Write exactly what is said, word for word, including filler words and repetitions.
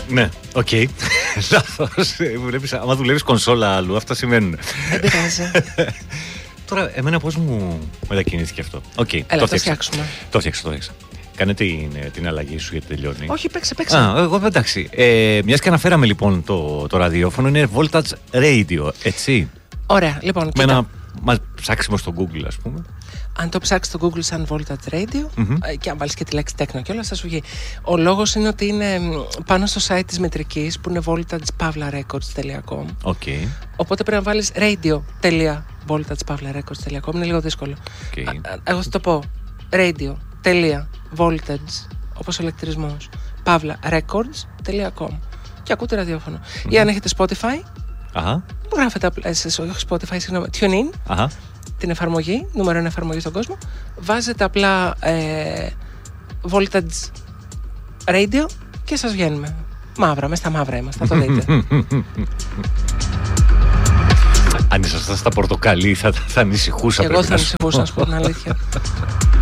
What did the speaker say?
Ναι, οκ. Λάθος. Άμα δουλεύεις κονσόλα αλλού, αυτά σημαίνουν. Δεν πειράζει. Τώρα, εμένα πώς μου μετακινήθηκε αυτό. Οκ, Έλα, το το φτιάξα. φτιάξουμε. Το φτιάξα, το φτιάξα. Κάνε την, την αλλαγή σου γιατί τελειώνει. Όχι, παίξε, παίξε. Α, εγώ εντάξει. Ε, μιας και αναφέραμε λοιπόν το, το ραδιόφωνο, είναι Voltage Radio, έτσι. Ωραία, λοιπόν. Με Κοίτα. ένα μα, ψάξιμο στο Google, ας πούμε. Αν το ψάξει στο Google σαν Voltage Radio Mm-hmm. και αν βάλει και τη λέξη τέκνο και όλα, θα σου βγει. Ο λόγος είναι ότι είναι μ, πάνω στο site της μετρικής που είναι voltage pavla records dot com. Okay. Οπότε πρέπει να βάλεις radio dot voltage pavla records dot com. Είναι λίγο δύσκολο. Okay. Α, α, εγώ θα το πω. Radio voltage, όπως ο ηλεκτρισμός, pavla records dot com. Και ακούτε ραδιόφωνο. Mm-hmm. Ή αν έχετε Spotify, Αχα. γράφετε απλά, όχι Spotify, συγγνώμη, TuneIn. Αχα. Την εφαρμογή, νούμερο ένα εφαρμογή στον κόσμο, βάζετε απλά ε, Voltage Radio και σας βγαίνουμε. Μαύρα, μες στα μαύρα είμαστε, θα το δείτε. Αν ήσασταν στα πορτοκαλί θα, θα ανησυχούσα. Και εγώ θα ανησυχούσα, να σου πω την αλήθεια.